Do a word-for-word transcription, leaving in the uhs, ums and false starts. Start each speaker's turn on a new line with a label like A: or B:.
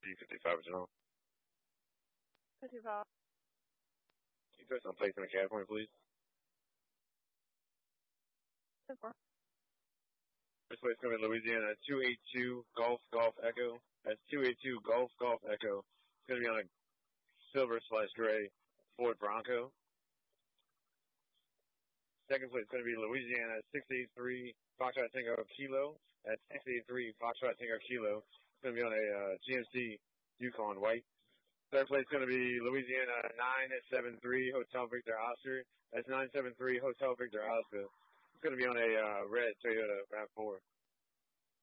A: G fifty-five original.
B: fifty-five.
A: Can you put some place in the cab for me, please?
B: ten four.
A: First place going to be Louisiana two eight two Golf Golf Echo. That's two eight two Golf Golf Echo. It's going to be on a silver slash gray Ford Bronco. Second place is going to be Louisiana six eight three Foxtrot Tango Kilo. That's six eight three Foxtrot Tango Kilo. It's going to be on a uh, G M C Yukon White. Third place is going to be Louisiana nine seven three Hotel Victor Oscar. That's nine seven three Hotel Victor Oscar. It's going to be on a uh, red Toyota RAV four.